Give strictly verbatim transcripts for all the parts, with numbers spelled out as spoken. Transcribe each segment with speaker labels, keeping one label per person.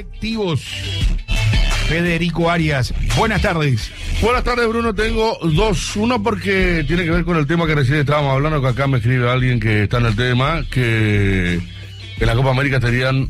Speaker 1: colectivos. Federico Arias, buenas tardes.
Speaker 2: Buenas tardes, Bruno. Tengo dos. Uno porque tiene que ver con el tema que recién estábamos hablando, que acá me escribe alguien que está en el tema, que en la Copa América estarían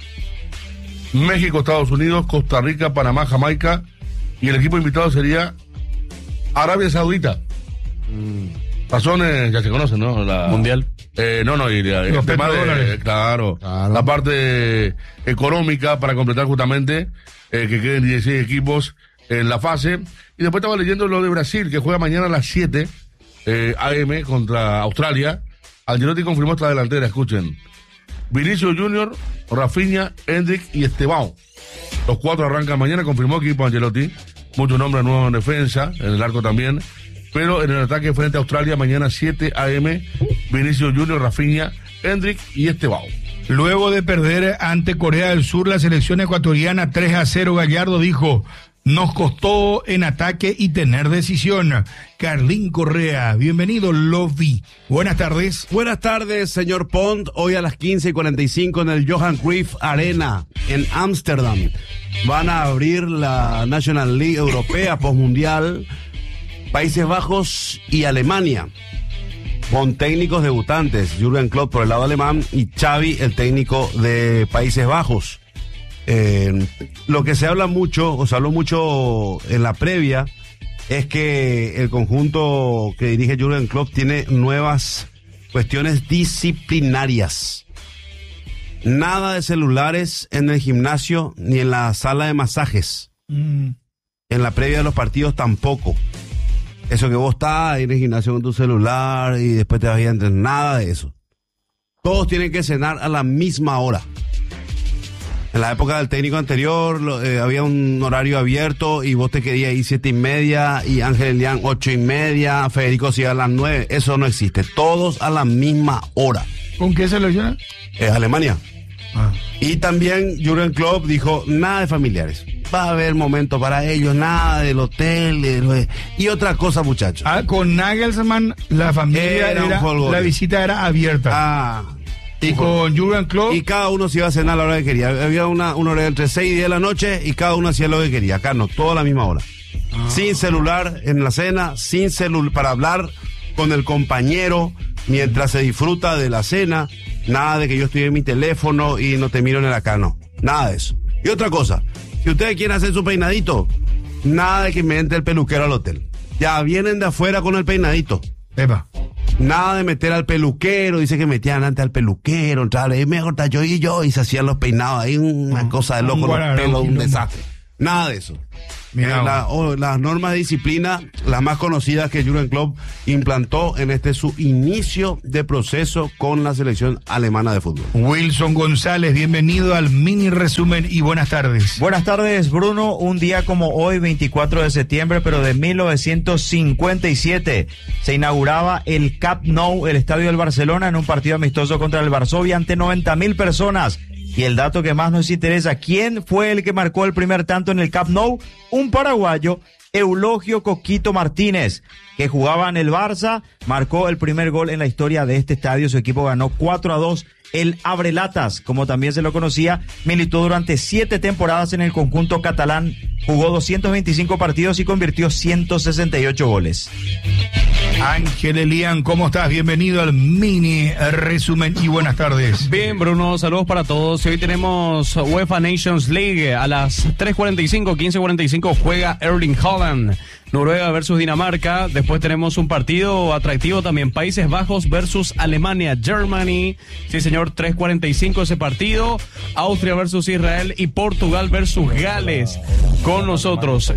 Speaker 2: México, Estados Unidos, Costa Rica, Panamá, Jamaica, y el equipo invitado sería Arabia Saudita. Mm. Razones ya se conocen, ¿no? La,
Speaker 3: Mundial.
Speaker 2: Eh, no, no, y el, el tema de, claro, claro, la parte económica para completar justamente eh, que queden dieciséis equipos en la fase. Y después estaba leyendo lo de Brasil, que juega mañana a las siete eh, A M contra Australia. Ancelotti confirmó esta delantera, escuchen: Vinicius Junior, Rafinha, Endrick y Estevão. Los cuatro arrancan mañana, confirmó equipo Ancelotti. Muchos nombres nuevos en defensa, en el arco también. Pero en el ataque frente a Australia, mañana siete A M, Vinicius Junior, Rafinha, Endrick y Estevão.
Speaker 1: Luego de perder ante Corea del Sur, la selección ecuatoriana tres a cero, Gallardo dijo: nos costó en ataque y tener decisión. Carlín Correa, bienvenido, lo vi. Buenas tardes.
Speaker 3: Buenas tardes, señor Pont. Hoy a las quince y cuarenta y cinco en el Johan Cruyff Arena, en Ámsterdam, van a abrir la National League Europea postmundial. Países Bajos y Alemania, con técnicos debutantes, Jürgen Klopp por el lado alemán y Xavi, el técnico de Países Bajos. Eh, lo que se habla mucho, o se habló mucho en la previa, es que el conjunto que dirige Jürgen Klopp tiene nuevas cuestiones disciplinarias. Nada de celulares en el gimnasio ni en la sala de masajes. Mm. En la previa de los partidos tampoco. Eso que vos estás ahí en el gimnasio con tu celular y después te vas a ir a entrenar, nada de eso. Todos tienen que cenar a la misma hora. En la época del técnico anterior lo, eh, había un horario abierto y vos te querías ir siete y media y Ángel Elián ocho y media, Federico se iba a las nueve. Eso no existe. Todos a la misma hora.
Speaker 1: ¿Con qué selección?
Speaker 3: Es Alemania. Ah. Y también Jürgen Klopp dijo nada de familiares. Va a haber momentos para ellos, nada del hotel. De... Y otra cosa, muchachos.
Speaker 1: Ah, con Nagelsmann la familia era, era la visita era abierta.
Speaker 3: Ah.
Speaker 1: Y con Jürgen Klopp.
Speaker 3: Y cada uno se iba a cenar a la hora que quería. Había una, una hora entre seis y diez de la noche y cada uno hacía lo que quería. Acá no, todo a la misma hora. Ah. Sin celular en la cena, sin celular para hablar con el compañero mientras se disfruta de la cena. Nada de que yo estoy en mi teléfono y no te miro en el acá, no. Nada de eso. Y otra cosa, si ustedes quieren hacer su peinadito, nada de que me entre el peluquero al hotel. Ya vienen de afuera con el peinadito.
Speaker 1: Epa.
Speaker 3: Nada de meter al peluquero, dice que metían antes al peluquero, entraba, mejor está yo y yo, y se hacían los peinados ahí, una uh, cosa de loco, un los pelos, un desastre. Nada de eso. Mira, la, oh, las normas de disciplina, las más conocidas que Jürgen Klopp implantó en este su inicio de proceso con la selección alemana de fútbol.
Speaker 1: Wilson González, bienvenido al mini resumen y buenas tardes.
Speaker 4: Buenas tardes, Bruno. Un día como hoy, veinticuatro de septiembre, pero de mil novecientos cincuenta y siete, se inauguraba el Camp Nou, el estadio del Barcelona, en un partido amistoso contra el Varsovia ante noventa mil personas. Y el dato que más nos interesa, ¿quién fue el que marcó el primer tanto en el Camp Nou? Un paraguayo, Eulogio Coquito Martínez, que jugaba en el Barça, marcó el primer gol en la historia de este estadio. Su equipo ganó cuatro a dos. El Abrelatas, como también se lo conocía, militó durante siete temporadas en el conjunto catalán, jugó doscientos veinticinco partidos y convirtió ciento sesenta y ocho goles.
Speaker 1: Ángel Elián, ¿cómo estás? Bienvenido al mini resumen y buenas tardes.
Speaker 5: Bien, Bruno, saludos para todos. Hoy tenemos UEFA Nations League a las tres cuarenta y cinco, quince cuarenta y cinco juega Erling Haaland. Noruega versus Dinamarca. Después tenemos un partido atractivo también, Países Bajos versus Alemania, Germany. Sí, señor, tres cuarenta y cinco ese partido. Austria versus Israel y Portugal versus Gales con nosotros.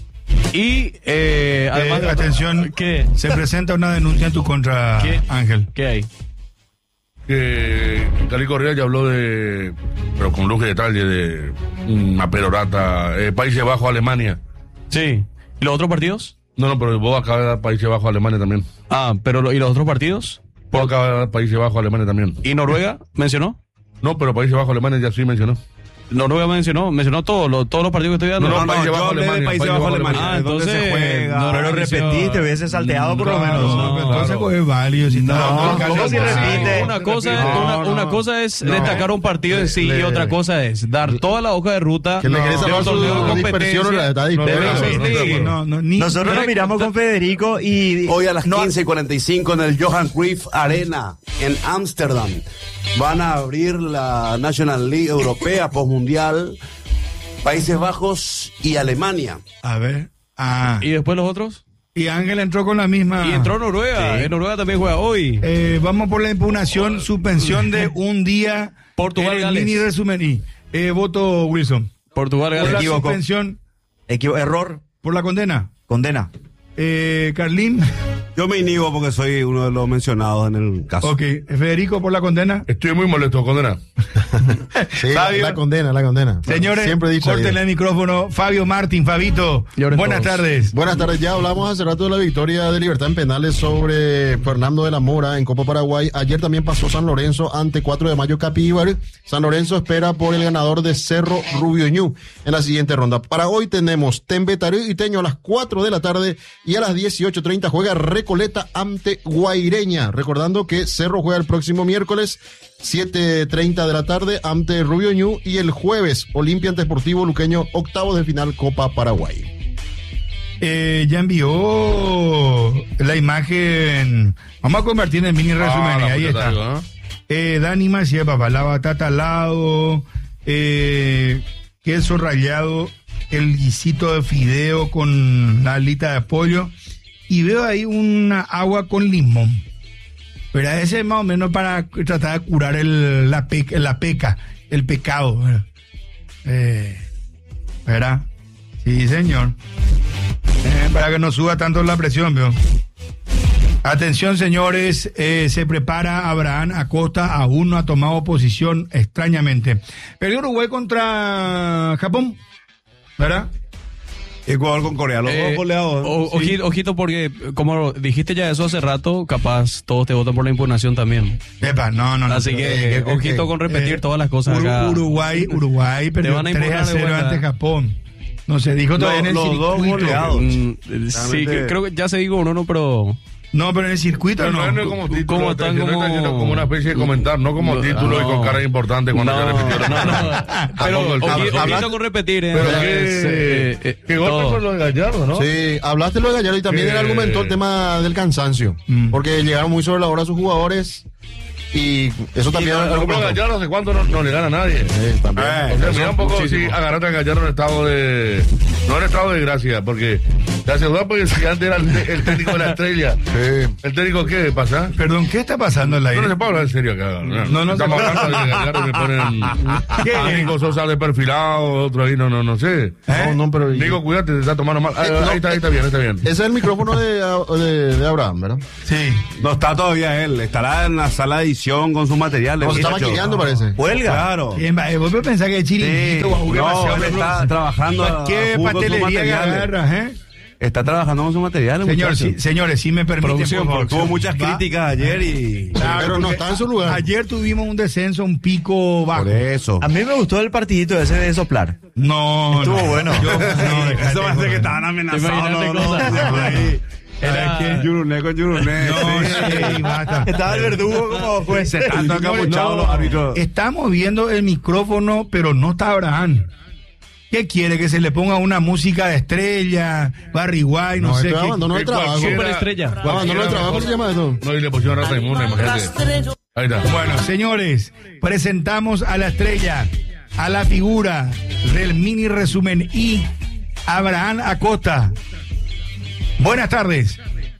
Speaker 5: Y eh, además
Speaker 1: eh, atención,
Speaker 5: ¿qué?
Speaker 1: Se presenta una denuncia en tu contra,
Speaker 5: ¿Qué?
Speaker 1: Ángel.
Speaker 5: ¿Qué hay?
Speaker 2: Que Cali Correa ya habló de, pero con lujo de detalle, de una perorata, eh, Países Bajos, Alemania.
Speaker 5: Sí. ¿Y los otros partidos?
Speaker 2: No, no, pero vos acabas de dar Países Bajos, Alemania también.
Speaker 5: Ah, pero ¿y los otros partidos?
Speaker 2: Vos acabas de dar Países Bajos, Alemania también.
Speaker 5: ¿Y Noruega mencionó?
Speaker 2: No, pero Países Bajos, Alemania ya sí mencionó.
Speaker 5: Noruega mencionó, mencionó todo, lo, todos los partidos que estoy dando.
Speaker 3: No, no, no, no yo hablé de Países Bajos Alemania.
Speaker 5: Ah, entonces se juega.
Speaker 4: No, no lo repetiste, hubiese salteado por lo menos.
Speaker 1: No, entonces es válido. Si
Speaker 4: no, ¿cómo si repite?
Speaker 5: Una cosa, una, una cosa es destacar un partido en sí y otra cosa es dar toda la hoja de ruta
Speaker 6: que le querés
Speaker 5: de un torneo de competencia.
Speaker 4: Nosotros nos miramos con Federico y
Speaker 3: hoy a las quince y cuarenta y cinco en el Johan Cruyff Arena en Ámsterdam van a abrir la National League Europea postmundial, Países Bajos y Alemania.
Speaker 1: A ver. Ah.
Speaker 5: ¿Y después los otros?
Speaker 1: Y Ángel entró con la misma.
Speaker 5: Y entró Noruega. Sí. En Noruega también juega hoy.
Speaker 1: Eh, vamos por la impugnación, suspensión de un día.
Speaker 5: Portugal,
Speaker 1: el mini resumen. Y eh, voto Wilson.
Speaker 5: Portugal,
Speaker 1: Gales. Por la
Speaker 4: Equivoco.
Speaker 1: suspensión.
Speaker 4: Equivo- error.
Speaker 1: Por la condena.
Speaker 4: Condena.
Speaker 1: Eh, Carlín.
Speaker 3: Yo me inhibo porque soy uno de los mencionados en el caso.
Speaker 1: Ok. Federico, por la condena.
Speaker 2: Estoy muy molesto, condena.
Speaker 6: Sí, la, la condena, la condena.
Speaker 1: Señores,
Speaker 6: siempre he dicho
Speaker 1: córtenle el micrófono. Fabio Martín, Fabito. Buenas
Speaker 5: todos.
Speaker 1: tardes.
Speaker 6: Buenas tardes, ya hablamos hace rato de la victoria de Libertad en penales sobre Fernando de la Mora en Copa Paraguay. Ayer también pasó San Lorenzo ante cuatro de mayo Capíbar. San Lorenzo espera por el ganador de Cerro Rubio Ñu en la siguiente ronda. Para hoy tenemos Tembetarú y Teño a las cuatro de la tarde y a las dieciocho treinta juega Recoleta ante Guaireña. Recordando que Cerro juega el próximo miércoles siete treinta de la tarde ante Rubio Ñu y el jueves Olimpia ante Sportivo Luqueño, octavos de final Copa Paraguay.
Speaker 1: Eh, ya envió la imagen. Vamos a convertir en mini resumen.
Speaker 2: Ah,
Speaker 1: ahí está.
Speaker 2: digo, ¿eh?
Speaker 1: Eh, Dani Macías, papá, la batata al lado, eh, queso rallado, el guisito de fideo con la alita de pollo. Y veo ahí una agua con limón. Pero ese es más o menos para tratar de curar el, la, peca, la peca, el pecado. ¿Verdad? Eh, ¿verdad? Sí, señor. Eh, para que no suba tanto la presión, ¿vio? Atención, señores, eh, se prepara Abraham Acosta, aún no ha tomado posición extrañamente. Perdió Uruguay contra Japón, ¿verdad?
Speaker 3: Ecuador con Corea, los
Speaker 5: Eh,
Speaker 3: dos goleados.
Speaker 5: o-
Speaker 3: Sí.
Speaker 5: ojito, ojito, porque como dijiste ya eso hace rato, capaz todos te votan por la impugnación también.
Speaker 1: Epa, no, no, no.
Speaker 5: Así que,
Speaker 1: eh, eh,
Speaker 5: ojito
Speaker 1: eh,
Speaker 5: con repetir
Speaker 1: eh,
Speaker 5: todas las cosas
Speaker 1: Uru-
Speaker 5: acá.
Speaker 1: Uruguay, Uruguay perdió
Speaker 5: van a
Speaker 1: tres a
Speaker 5: impugnar de
Speaker 1: cero
Speaker 5: vuelta.
Speaker 1: ante Japón. No se dijo todavía en el
Speaker 3: Los- los dos
Speaker 1: circuito.
Speaker 3: goleados.
Speaker 5: Mm, sí, que- creo que ya se dijo uno, no, pero...
Speaker 1: No, pero en el circuito
Speaker 2: Pero
Speaker 1: no.
Speaker 2: no es como título,
Speaker 5: ¿Cómo
Speaker 2: está
Speaker 5: están
Speaker 2: diciendo-
Speaker 5: como-
Speaker 2: está diciendo como una especie de comentar, no como
Speaker 5: No,
Speaker 2: título y
Speaker 5: no.
Speaker 2: con cara importante cuando
Speaker 5: No,
Speaker 2: se repitió.
Speaker 5: no, no. Pero
Speaker 2: Tampoco el
Speaker 5: oji-
Speaker 2: caso.
Speaker 5: ojito con repetir, ¿eh?
Speaker 2: Pero
Speaker 5: Es,
Speaker 2: que,
Speaker 5: eh, eh,
Speaker 2: que golpe
Speaker 5: todo.
Speaker 2: fue lo de Gallardo, ¿no?
Speaker 6: Sí, hablaste lo de Gallardo y también
Speaker 2: Que-
Speaker 6: él argumentó el tema del cansancio,
Speaker 1: Mm.
Speaker 6: porque llegaron muy sobre la hora sus jugadores y eso
Speaker 2: Y
Speaker 6: también
Speaker 2: no, por ejemplo,
Speaker 6: argumentó.
Speaker 2: Gallardo hace cuánto no, no le gana a nadie.
Speaker 6: Sí, también.
Speaker 2: O sea, mira un poco,
Speaker 3: muchísimo.
Speaker 2: sí, agarrate a Gallardo en estado de... No en estado de gracia, porque te aseguro porque si antes era el, te- el técnico de la estrella.
Speaker 6: Sí.
Speaker 2: ¿El técnico qué pasa?
Speaker 1: Perdón, ¿qué está pasando en la
Speaker 2: No, no
Speaker 1: aire?
Speaker 2: se puede hablar en serio acá. No,
Speaker 1: No, no
Speaker 2: Estamos
Speaker 1: se-
Speaker 2: hablando de Gallardo y me ponen...
Speaker 1: ¿Qué?
Speaker 2: A Nico Sosa de perfilado, otro ahí, no, no, no sé.
Speaker 1: ¿Eh?
Speaker 6: No, no, pero...
Speaker 2: Nico, cuídate, te está tomando mal. Ah,
Speaker 6: Eh, no,
Speaker 2: ahí está, ahí está bien, está bien.
Speaker 6: Ese es el micrófono de, de, de Abraham, ¿verdad?
Speaker 1: Sí.
Speaker 3: No está todavía él, estará en la sala de edición con sus materiales.
Speaker 6: No, se está
Speaker 3: muchacho.
Speaker 6: maquillando, parece.
Speaker 4: Huelga.
Speaker 3: Claro.
Speaker 1: Bien, va, eh, vos pensás que es
Speaker 3: Sí.
Speaker 1: chiringuito, guau,
Speaker 3: No,
Speaker 1: demasiado,
Speaker 3: él está
Speaker 1: pero-
Speaker 3: trabajando a-
Speaker 1: ¿Qué
Speaker 3: a full con sus
Speaker 1: pastelería que
Speaker 3: materiales.
Speaker 1: agarras, eh?
Speaker 3: Está trabajando con sus materiales,
Speaker 1: Señor,
Speaker 3: muchacho.
Speaker 1: sí, señores, si me permiten,
Speaker 5: Producción,
Speaker 1: por favor.
Speaker 3: Tuvo muchas
Speaker 1: Va.
Speaker 3: críticas ayer y...
Speaker 1: Claro,
Speaker 6: Pero no
Speaker 1: porque
Speaker 6: está en su lugar.
Speaker 1: Ayer tuvimos un descenso, un pico bajo.
Speaker 3: Por eso.
Speaker 4: A mí me gustó el partidito ese de soplar.
Speaker 1: No,
Speaker 4: Estuvo
Speaker 1: no.
Speaker 4: bueno.
Speaker 1: Yo, no, dejate,
Speaker 3: Eso parece
Speaker 1: joder.
Speaker 3: que estaban amenazados.
Speaker 5: Imagínate
Speaker 3: No, no,
Speaker 5: cosas.
Speaker 3: no, ahí.
Speaker 5: Era-
Speaker 3: Era Yuruné con Yuruné.
Speaker 1: No, sí, basta.
Speaker 4: Estaba el verdugo como juez.
Speaker 3: Se están encapuchados los árbitros.
Speaker 1: Estamos viendo el micrófono, pero no está Abraham. ¿Qué quiere? Que se le ponga una música de estrella, Barry White, no,
Speaker 6: No,
Speaker 1: sé
Speaker 6: esto es
Speaker 1: qué.
Speaker 6: abandono de
Speaker 2: que
Speaker 6: trabajo.
Speaker 2: cualquiera-
Speaker 5: Superestrella.
Speaker 6: Abandono de trabajo se llama eso.
Speaker 2: No, y le pusieron rata inmunda, imagínate. Ahí está.
Speaker 1: Bueno, señores, presentamos a la estrella, a la figura del mini resumen y Abraham Acosta. Buenas tardes.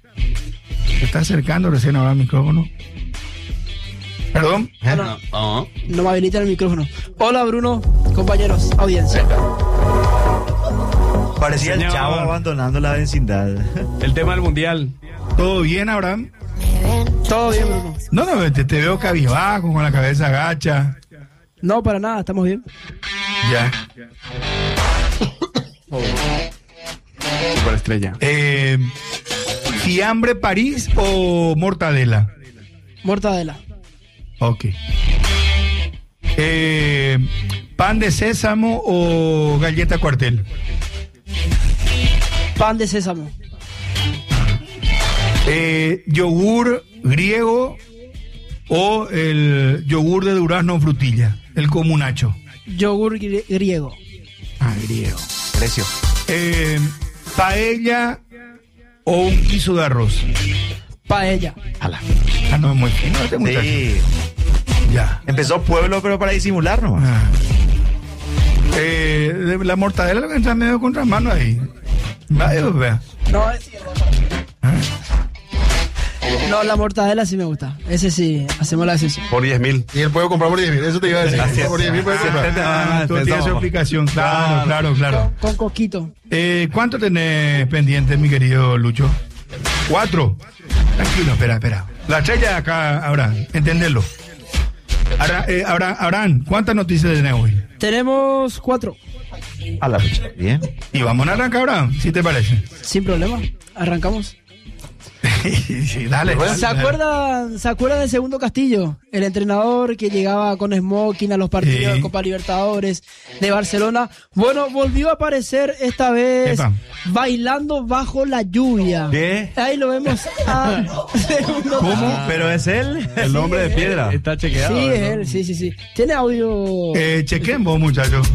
Speaker 1: Se está acercando recién ahora al micrófono. ¿Perdón?
Speaker 7: No, no, no me habilita el micrófono. Hola Bruno, compañeros, audiencia.
Speaker 4: Parecía el
Speaker 5: Señor.
Speaker 4: chavo abandonando la vecindad.
Speaker 5: El tema del mundial.
Speaker 1: ¿Todo bien, Abraham?
Speaker 7: Todo bien, Bruno.
Speaker 1: No, no, te, te veo cabizbajo, con la cabeza agacha.
Speaker 7: No, para nada, estamos bien.
Speaker 1: Ya.
Speaker 5: Superestrella.
Speaker 1: Eh, ¿Fiambre París o mortadela?
Speaker 7: Mortadela.
Speaker 1: Ok. Eh, ¿Pan de sésamo o galleta cuartel?
Speaker 7: Pan de sésamo.
Speaker 1: Eh, ¿Yogur griego o el yogur de durazno frutilla? El comunacho.
Speaker 7: Yogur grie- griego.
Speaker 1: Ah, griego.
Speaker 4: Precio.
Speaker 1: Eh, ¿Paella o un guiso de arroz?
Speaker 7: Paella.
Speaker 4: Ala.
Speaker 1: Ah, no, es muy fino este muchacho.
Speaker 4: Sí.
Speaker 1: Ya.
Speaker 4: Empezó pueblo, pero para disimular, ¿no?
Speaker 1: Ah. Eh, de la mortadela lo que entra medio contramano ahí. Vaya, vea.
Speaker 7: No, es- no, la mortadela sí me gusta. Ese sí, hacemos la excepción.
Speaker 3: Por diez mil.
Speaker 6: Y él puede comprar por diez mil, eso te iba a decir. Por diez mil puede comprar.
Speaker 1: Ah, tú tienes su explicación. Claro, claro, claro.
Speaker 7: Con, con coquito.
Speaker 1: Eh, ¿Cuánto tenés pendiente, mi querido Lucho? ¿Cuatro? Tranquilo, espera, espera. La estrella de acá, Abraham, entenderlo. Ahora, eh, Abraham, Abraham, ¿cuántas noticias tenés hoy?
Speaker 7: Tenemos cuatro.
Speaker 4: A la fecha. Bien.
Speaker 1: Y vamos a arrancar, Abraham, si te parece.
Speaker 7: Sin problema. Arrancamos.
Speaker 1: Sí, dale. dale,
Speaker 7: ¿Se
Speaker 1: dale.
Speaker 7: acuerdan, ¿Se acuerdan del Segundo Castillo? El entrenador que llegaba con smoking a los partidos
Speaker 1: Sí.
Speaker 7: de Copa Libertadores de Barcelona. Bueno, volvió a aparecer esta vez
Speaker 1: Epa.
Speaker 7: bailando bajo la lluvia.
Speaker 4: ¿Qué?
Speaker 7: Ahí lo vemos a Segundo
Speaker 4: ¿Cómo? ¿Pero es él?
Speaker 3: El hombre de piedra.
Speaker 5: Está chequeado.
Speaker 7: Sí,
Speaker 5: ¿no?
Speaker 7: es él, sí, sí, sí. Tiene audio.
Speaker 1: Eh, chequen vos, muchachos.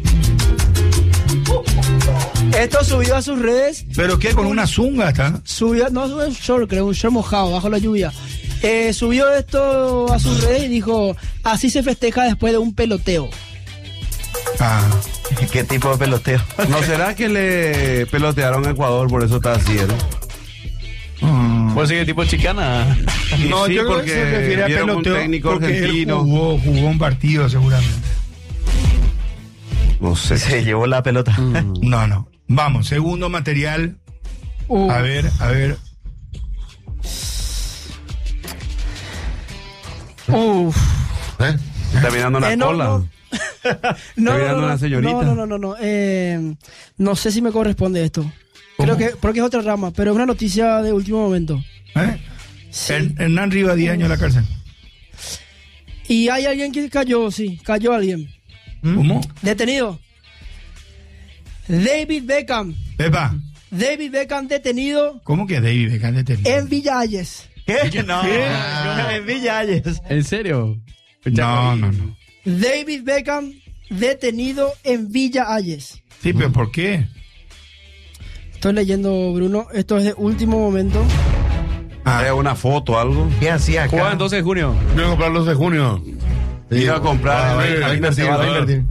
Speaker 7: Esto subió a sus redes.
Speaker 1: ¿Pero qué? ¿Con una zunga está?
Speaker 7: Subió, no subió un short, creo, un short mojado bajo la lluvia. Eh, subió esto a sus redes y dijo: así se festeja después de un peloteo.
Speaker 1: Ah.
Speaker 4: ¿Qué tipo de peloteo?
Speaker 3: ¿No será que le pelotearon a Ecuador, por eso está así, ¿eh?
Speaker 1: Ah.
Speaker 5: Pues sí, tipo chicana.
Speaker 3: Y
Speaker 1: No,
Speaker 3: sí,
Speaker 1: yo creo que
Speaker 3: porque
Speaker 1: se refiere a
Speaker 3: vieron un
Speaker 1: peloteo
Speaker 3: técnico
Speaker 1: porque él
Speaker 3: argentino.
Speaker 1: jugó, jugó un partido seguramente.
Speaker 3: No sé.
Speaker 4: Se llevó la pelota.
Speaker 1: No, no. Vamos, segundo material.
Speaker 7: Uh,
Speaker 1: A ver, a ver.
Speaker 7: uf.
Speaker 6: ¿Eh?
Speaker 3: Está mirando una
Speaker 7: Eh, no,
Speaker 3: cola.
Speaker 7: no. No,
Speaker 3: Está
Speaker 7: no,
Speaker 3: mirando
Speaker 7: no,
Speaker 3: una señorita.
Speaker 7: no, no, no, no, no. Eh, no sé si me corresponde esto. Creo que, porque es otra rama, pero es una noticia de último momento.
Speaker 1: ¿Eh?
Speaker 7: Sí.
Speaker 1: Her- Hernán Rivas, diez años en la cárcel.
Speaker 7: Y hay alguien que cayó, sí, cayó alguien.
Speaker 1: ¿Cómo?
Speaker 7: Detenido. David Beckham.
Speaker 1: Pepa,
Speaker 7: David Beckham detenido
Speaker 1: ¿cómo que David Beckham detenido?
Speaker 7: en Villa Hayes.
Speaker 4: ¿Qué? No.
Speaker 1: ¿Qué?
Speaker 4: En Villa Hayes.
Speaker 5: ¿En serio?
Speaker 1: No, no, no.
Speaker 7: David Beckham detenido en Villa Hayes.
Speaker 1: Sí, pero ¿por qué?
Speaker 7: Estoy leyendo, Bruno. Esto es de último momento.
Speaker 3: Hay una foto, algo.
Speaker 4: ¿Qué hacía acá?
Speaker 5: Jugaba el doce de junio.
Speaker 2: Voy a comprar los de junio.
Speaker 3: Iba a comprar.
Speaker 6: Ah, va a
Speaker 3: eh,
Speaker 6: va a
Speaker 3: ahí
Speaker 6: invertir,
Speaker 3: se va
Speaker 6: va a
Speaker 3: a ver.
Speaker 6: invertir.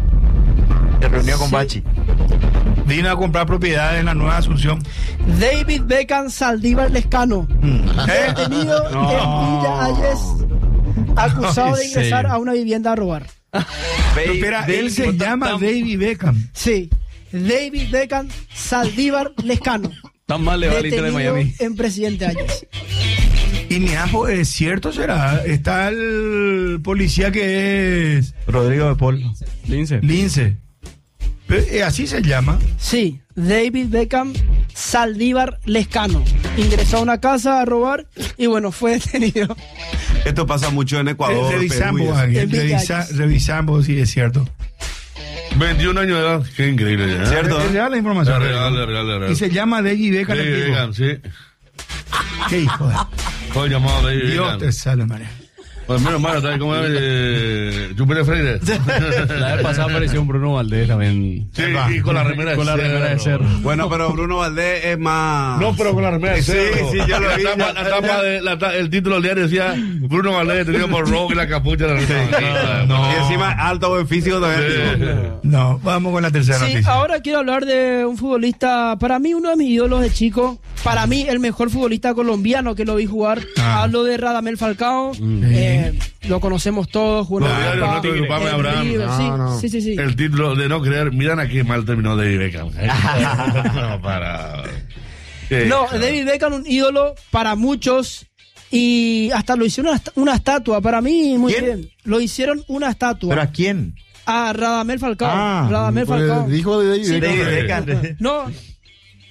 Speaker 4: Se reunió con
Speaker 7: Sí.
Speaker 4: Bachi.
Speaker 1: Vino a comprar propiedades en la Nueva Asunción.
Speaker 7: David Beckham Saldívar Lescano. Detenido
Speaker 3: No.
Speaker 7: en Villa Hayes. Acusado de
Speaker 5: Ay,
Speaker 7: ingresar
Speaker 5: sí.
Speaker 7: a una vivienda a robar.
Speaker 1: Pero espera, él se llama David Beckham.
Speaker 7: Sí. David Beckham Saldívar Lescano.
Speaker 5: Tan mal le va al Inter de
Speaker 7: Detenido
Speaker 5: Miami.
Speaker 7: en Presidente Hayes.
Speaker 1: Y Niajo, ¿es cierto será? Está el policía que es
Speaker 4: Rodrigo de Paul.
Speaker 5: Lince.
Speaker 1: Lince. Pero, eh, así se llama.
Speaker 7: Sí, David Beckham Saldívar Lescano. Ingresó a una casa a robar y bueno, fue detenido.
Speaker 3: Esto pasa mucho en Ecuador.
Speaker 1: Re- revisamos,
Speaker 3: Perú y eso.
Speaker 1: Ángel,
Speaker 7: En Villa
Speaker 1: revisa-
Speaker 7: Hayes.
Speaker 1: revisamos si es cierto.
Speaker 2: veintiún años de edad. Qué increíble. ¿eh?
Speaker 3: ¿Cierto?
Speaker 1: Es real la información.
Speaker 2: Es real, es real, es real.
Speaker 1: Y se llama David Beckham.
Speaker 2: David
Speaker 1: el tipo.
Speaker 2: Beckham, sí.
Speaker 1: Qué hijo de...
Speaker 2: Fue llamado David
Speaker 1: Dios
Speaker 2: Beckham.
Speaker 1: te salve, María.
Speaker 2: Pues menos mal, ¿sabes cómo es? Eh, Chupete Freire.
Speaker 5: La vez pasada apareció un Bruno Valdés también.
Speaker 2: Sí, y con la remera de
Speaker 5: Con la remera de cerro.
Speaker 3: Bueno, pero Bruno Valdés es más.
Speaker 2: No, pero con la remera de
Speaker 3: Sí,
Speaker 2: cerro.
Speaker 3: sí, yo lo
Speaker 2: La
Speaker 3: vi.
Speaker 2: tapa- la tapa de- la ta- el título del diario decía Bruno Valdés detenido por robo y la capucha de la remera.
Speaker 1: No.
Speaker 3: Y encima alto buen físico también.
Speaker 1: No, vamos con la tercera
Speaker 7: Sí,
Speaker 1: noticia.
Speaker 7: ahora quiero hablar de un futbolista, para mí uno de mis ídolos de chico, para mí el mejor futbolista colombiano que lo vi jugar.
Speaker 1: Ah.
Speaker 7: Hablo de Radamel Falcao, eh, lo conocemos todos, jugó en
Speaker 2: Los diarios
Speaker 7: Europa,
Speaker 2: no te preocupame,
Speaker 7: en
Speaker 2: Abraham.
Speaker 7: River,
Speaker 6: No,
Speaker 7: sí,
Speaker 6: no.
Speaker 7: sí, sí, sí.
Speaker 2: El título de no creer, miran a qué mal terminó David Beckham. No, para. Qué
Speaker 7: No,
Speaker 2: hija.
Speaker 7: David Beckham un ídolo para muchos y hasta lo hicieron una, est- una estatua, para mí muy
Speaker 4: ¿Quién?
Speaker 7: bien. Lo hicieron una estatua
Speaker 4: ¿Pero a quién?
Speaker 7: a Radamel Falcao.
Speaker 4: Ah,
Speaker 7: Radamel
Speaker 6: Pues,
Speaker 7: Falcao.
Speaker 6: dijo de David
Speaker 7: Sí,
Speaker 6: Beckham.
Speaker 4: David Beckham.
Speaker 7: No,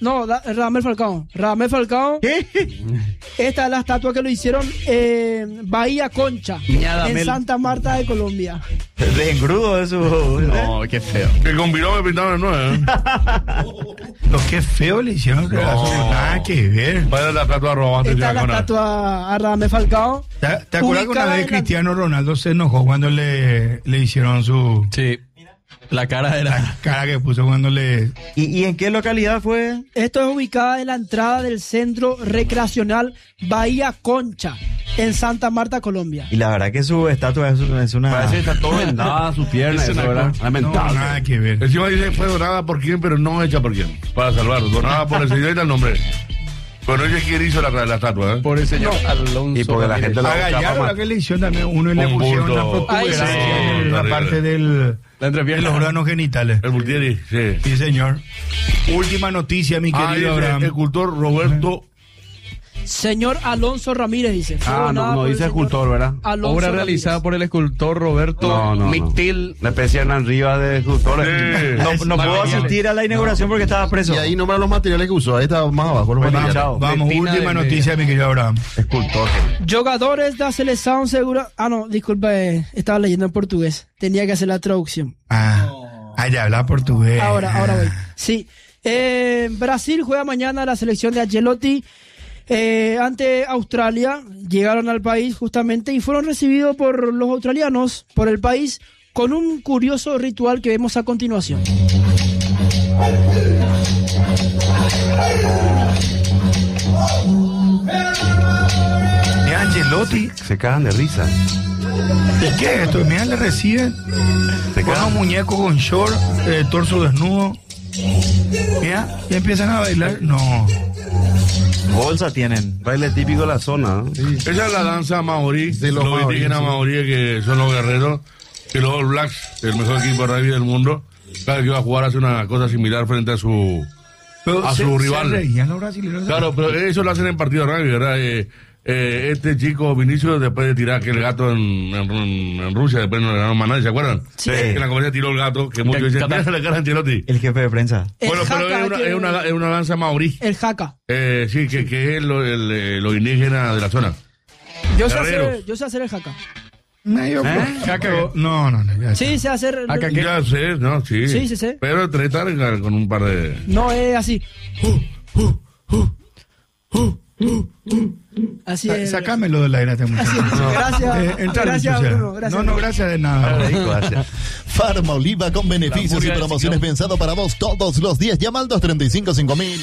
Speaker 7: No, da, Radamel Falcao. Radamel Falcao. ¿Qué? Esta es la estatua que lo hicieron en Bahía Concha,
Speaker 5: Ñadamel.
Speaker 7: en Santa Marta de Colombia.
Speaker 4: De engrudo de su...
Speaker 5: No, qué feo.
Speaker 2: Que con virón me pintaron el nueve. ¿eh?
Speaker 1: Lo que feo le hicieron. No. Nada que ver.
Speaker 2: Vaya la estatua robante.
Speaker 7: Esta es la estatua a Radamel Falcao.
Speaker 1: ¿Te, te acuerdas que una vez Cristiano Ronaldo se enojó cuando le, le hicieron su...
Speaker 5: Sí. La cara de la...
Speaker 1: La cara que puso cuando le...
Speaker 4: ¿Y, ¿Y en qué localidad fue?
Speaker 7: Esto es ubicada en la entrada del centro recreacional Bahía Concha, en Santa Marta, Colombia.
Speaker 4: Y la verdad que su estatua es, es una...
Speaker 3: Parece que está todo vendada su pierna, eso, ¿verdad?
Speaker 1: Lamentable. No, nada que ver.
Speaker 2: Encima dice fue donada por quién, pero no hecha por quién. Para salvarlo. Donada por el señor y el nombre. Pero no dice quién hizo la, la estatua, ¿eh?
Speaker 5: Por el señor no. Alonso.
Speaker 3: Y porque la gente
Speaker 1: a Gallardo la que le hicieron también uno le pusieron una protuberancia en la parte del...
Speaker 5: La entrepierna.
Speaker 1: De los órganos genitales.
Speaker 2: El Bultieri, sí.
Speaker 1: Sí, señor. Última noticia, mi
Speaker 2: ah,
Speaker 1: querido
Speaker 2: el,
Speaker 1: Abraham.
Speaker 2: El escultor Roberto...
Speaker 7: Señor Alonso Ramírez dice.
Speaker 3: Ah, no, no dice escultor, ¿verdad?
Speaker 7: Alonso
Speaker 5: Obra
Speaker 7: Ramírez.
Speaker 5: realizada por el escultor Roberto
Speaker 3: no, no,
Speaker 5: Mictil.
Speaker 3: No. La especie Hernán Rivas de escultores.
Speaker 2: Sí.
Speaker 4: No, no puedo asistir a la inauguración no. porque estaba preso.
Speaker 6: Y ahí nombra los materiales que usó. Ahí está más abajo. Los
Speaker 1: Vamos, vamos, vamos última noticia, mi querido Abraham.
Speaker 3: Escultor.
Speaker 7: Jugadores de la selección segura. Ah, no, disculpe, estaba leyendo en portugués. Tenía que hacer la traducción.
Speaker 1: Ah, ah ya habla portugués.
Speaker 7: Ahora, ahora voy. Sí. Eh, Brasil juega mañana la selección de Ancelotti. Eh, ante Australia, llegaron al país justamente y fueron recibidos por los australianos, por el país, con un curioso ritual que vemos a continuación.
Speaker 1: Mira, Ancelotti.
Speaker 3: Se cagan de risa.
Speaker 1: ¿Y qué es esto? Mira, le reciben con unos muñecos con short, eh, torso desnudo. Mira, y empiezan a bailar. No.
Speaker 4: Bolsa tienen.
Speaker 3: Baile típico de la zona.
Speaker 2: Sí. Esa es la danza maorí, de los, los indígenas sí. maoríes que son los guerreros, que los All Blacks, el mejor equipo de rugby del mundo, cada vez que va a jugar hace una cosa similar frente a su pero a se, su rival.
Speaker 1: Se reían los brasileños.
Speaker 2: Claro, pero eso lo hacen en partido de rugby, ¿verdad? Eh, eh, este chico Vinicius, después de tirar aquel gato en, en, en Rusia, después no le ganaron más nadie, ¿se acuerdan?
Speaker 7: Sí.
Speaker 2: Que en la comedia tiró el gato, que muchos dicen, mira la cara de Ancelotti.
Speaker 4: El jefe de prensa.
Speaker 7: El
Speaker 2: bueno, pero es una, que... es, una, es una danza maorí.
Speaker 7: El jaca.
Speaker 2: Eh, sí, que, que es lo, el, el, lo indígena de la zona.
Speaker 7: Yo sé, hacer, yo sé hacer el jaca.
Speaker 1: Medio ¿Eh? Jaca. No, no, no. Ya
Speaker 7: sí, sé hacer.
Speaker 2: ¿Jaca qué? Ya sé, no, sí.
Speaker 7: Sí, sí, sé.
Speaker 2: Pero tretar con un par de.
Speaker 7: No, es así. Uh, uh, uh, uh, uh, uh. Así es.
Speaker 1: Sácamelo del aire este muchacho.
Speaker 7: No. Gracias. Eh,
Speaker 1: gracias, Bruno, gracias. No, no, gracias de nada.
Speaker 6: Gracias. Farma Oliva con beneficios y promociones pensado para vos todos los días. Llama al dos treinta y cinco cinco mil.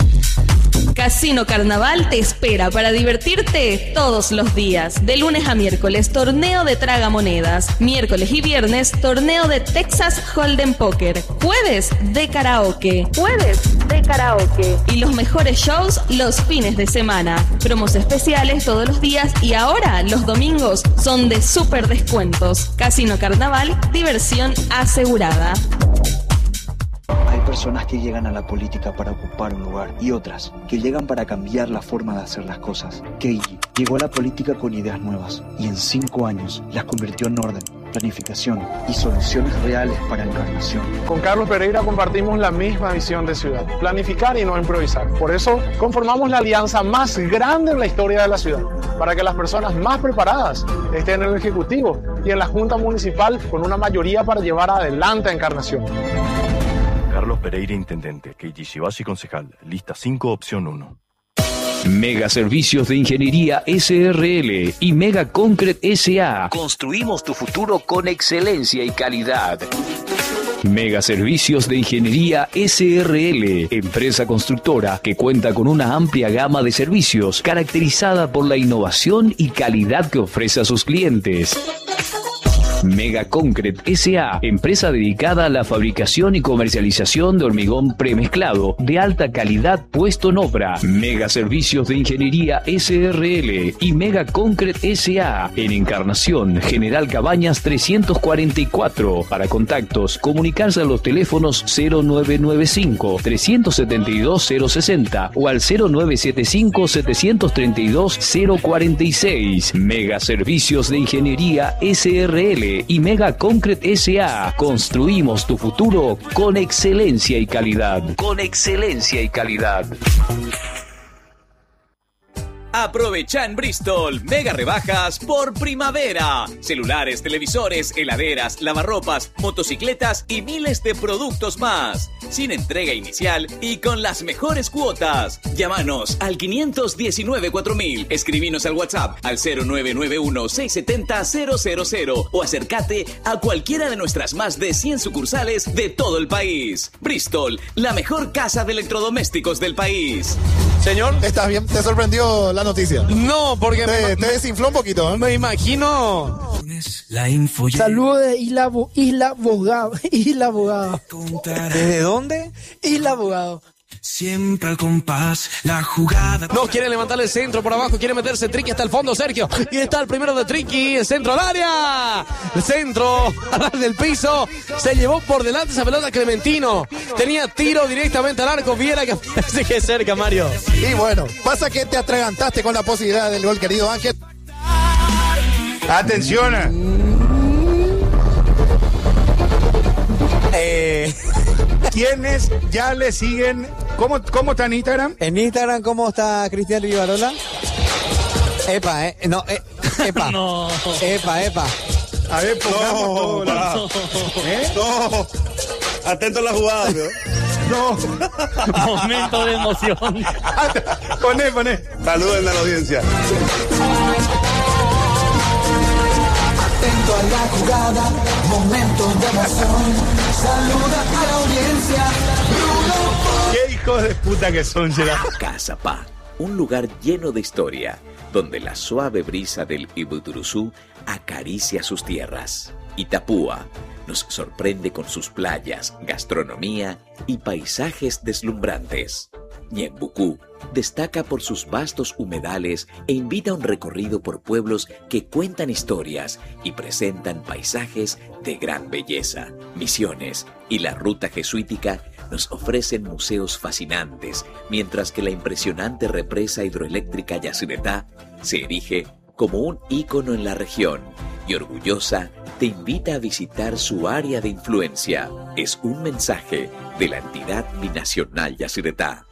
Speaker 8: Casino Carnaval te espera para divertirte todos los días. De lunes a miércoles, torneo de tragamonedas. Miércoles y viernes, torneo de Texas Hold'em Poker. Jueves de karaoke. Jueves de karaoke. Y los mejores shows los fines de semana. Promos especiales todos los días y ahora los domingos son de súper descuentos. Casino Carnaval, diversión asegurada.
Speaker 9: Hay personas que llegan a la política para ocupar un lugar y otras que llegan para cambiar la forma de hacer las cosas. Keiji llegó a la política con ideas nuevas y en cinco años las convirtió en orden, planificación y soluciones reales para Encarnación.
Speaker 10: Con Carlos Pereira compartimos la misma visión de ciudad, planificar y no improvisar. Por eso conformamos la alianza más grande en la historia de la ciudad, para que las personas más preparadas estén en el Ejecutivo y en la Junta Municipal con una mayoría para llevar adelante a Encarnación.
Speaker 11: Carlos Pereira, intendente. Keiji Shibasi, concejal. Lista cinco, opción uno.
Speaker 12: Mega Servicios de Ingeniería S R L y Mega Concrete S A. Construimos tu futuro con excelencia y calidad. Mega Servicios de Ingeniería S R L, empresa constructora que cuenta con una amplia gama de servicios caracterizada por la innovación y calidad que ofrece a sus clientes. Mega Concrete S A, empresa dedicada a la fabricación y comercialización de hormigón premezclado de alta calidad puesto en obra. Mega Servicios de Ingeniería S R L y Mega Concrete S A en Encarnación, General Cabañas trescientos cuarenta y cuatro. Para contactos, comunicarse a los teléfonos cero nueve nueve cinco, tres siete dos, cero seis cero o al cero nueve siete cinco, siete tres dos, cero cuatro seis. Mega Servicios de Ingeniería S R L. L y Mega Concrete S A construimos tu futuro con excelencia y calidad. Con excelencia y calidad.
Speaker 13: Aprovecha en Bristol mega rebajas por primavera. Celulares, televisores, heladeras, lavarropas, motocicletas y miles de productos más. Sin entrega inicial y con las mejores cuotas. Llámanos al quinientos diecinueve cuatro mil. Escribinos al WhatsApp al cero nueve nueve uno seis siete cero cero cero cero o acércate a cualquiera de nuestras más de cien sucursales de todo el país. Bristol, la mejor casa de electrodomésticos del país.
Speaker 14: Señor, ¿estás bien? ¿Te sorprendió la noticia?
Speaker 5: No, porque
Speaker 14: te,
Speaker 5: me,
Speaker 14: te desinfló un poquito, ¿eh?
Speaker 5: Me imagino.
Speaker 7: La info. Saludos de Isla, Bo, Isla Abogado. Isla Abogado.
Speaker 5: ¿Desde dónde?
Speaker 7: Isla Abogado.
Speaker 15: Siempre al compás, la jugada.
Speaker 5: No quiere levantar el centro por abajo, quiere meterse Triqui hasta el fondo, Sergio. Y está el primero de Triqui, el centro al área. El centro, al del piso. Se llevó por delante esa pelota Clementino. Tenía tiro directamente al arco. Viera que parece que es cerca, Mario.
Speaker 14: Y bueno, pasa que te atragantaste con la posibilidad del gol, querido Ángel.
Speaker 1: Atención.
Speaker 5: Eh...
Speaker 1: ¿Quiénes ya le siguen? ¿Cómo, ¿Cómo está en Instagram?
Speaker 5: En Instagram, ¿cómo está Cristian Rivarola? Epa, eh. No, eh. Epa.
Speaker 15: No.
Speaker 5: Epa, epa.
Speaker 1: A ver, pongamos
Speaker 14: no,
Speaker 1: todo. La...
Speaker 14: no.
Speaker 1: ¿Eh?
Speaker 14: No. Atento a la jugada,
Speaker 1: ¿no?
Speaker 15: No. Momento de emoción.
Speaker 1: Poné, poné.
Speaker 14: Saluden a la audiencia.
Speaker 15: Atento a la jugada, momento de emoción. Saluda a la audiencia.
Speaker 1: Qué hijos de puta que son, Gerard.
Speaker 16: Casa Pa, un lugar lleno de historia, donde la suave brisa del Ibuturuzú acaricia sus tierras. Itapúa nos sorprende con sus playas, gastronomía y paisajes deslumbrantes. Ñembucú destaca por sus vastos humedales e invita a un recorrido por pueblos que cuentan historias y presentan paisajes de gran belleza. Misiones y la ruta jesuítica nos ofrecen museos fascinantes, mientras que la impresionante represa hidroeléctrica Yacyretá se erige como un ícono en la región y orgullosa te invita a visitar su área de influencia. Es un mensaje de la entidad binacional Yacyretá.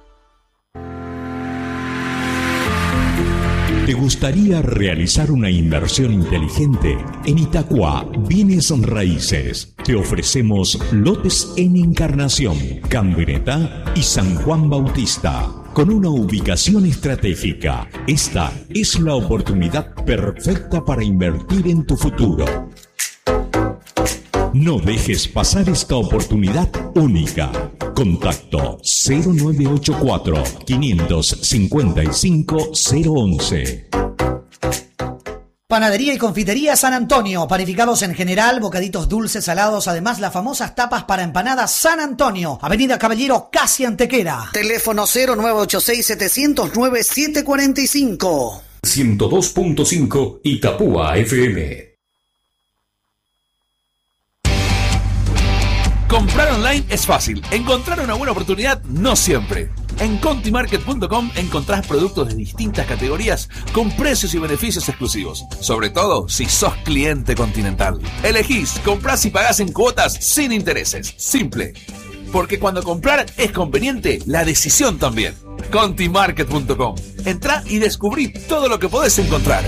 Speaker 17: ¿Te gustaría realizar una inversión inteligente? En Itacua, Bienes Raíces. Te ofrecemos lotes en Encarnación, Cambreta y San Juan Bautista. Con una ubicación estratégica, esta es la oportunidad perfecta para invertir en tu futuro. No dejes pasar esta oportunidad única. Contacto cero nueve ocho cuatro, cinco cinco cinco, cero once.
Speaker 18: Panadería y confitería San Antonio, panificados en general, bocaditos dulces, salados, además las famosas tapas para empanadas San Antonio, Avenida Caballero, casi Antequera. Teléfono cero nueve ocho seis, siete cero cero nueve, siete cuatro cinco.
Speaker 17: ciento dos punto cinco Itapúa F M.
Speaker 19: Comprar online es fácil, encontrar una buena oportunidad no siempre. En Contimarket punto com encontrás productos de distintas categorías con precios y beneficios exclusivos, sobre todo si sos cliente Continental. Elegís, comprás y pagás en cuotas sin intereses. Simple. Porque cuando comprar es conveniente, la decisión también. Contimarket punto com. Entrá y descubrí todo lo que podés encontrar.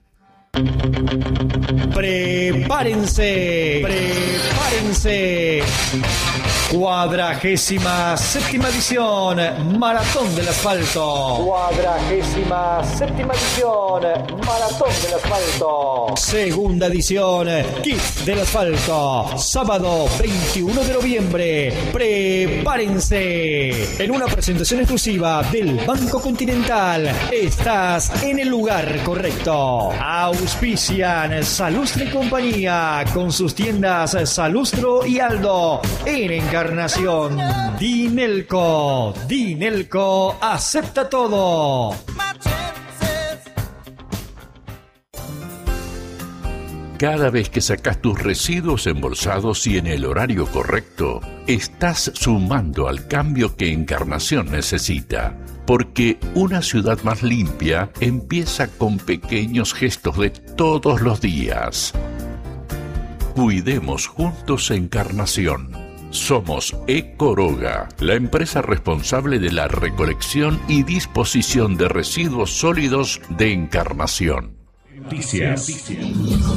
Speaker 20: Prepárense, prepárense. Cuadragésima séptima edición, Maratón del Asfalto. Cuadragésima séptima edición, Maratón del Asfalto. Segunda edición, Kit del Asfalto. Sábado veintiuno de noviembre. Prepárense. En una presentación exclusiva del Banco Continental. Estás en el lugar correcto. Auspician Salustre y Compañía con sus tiendas Salustro y Aldo en Encarnación. Dinelco, Dinelco acepta todo.
Speaker 21: Cada vez que sacas tus residuos embolsados y en el horario correcto, estás sumando al cambio que Encarnación necesita. Porque una ciudad más limpia empieza con pequeños gestos de todos los días. Cuidemos juntos Encarnación. Somos Ecoroga, la empresa responsable de la recolección y disposición de residuos sólidos de Encarnación.
Speaker 17: Noticias.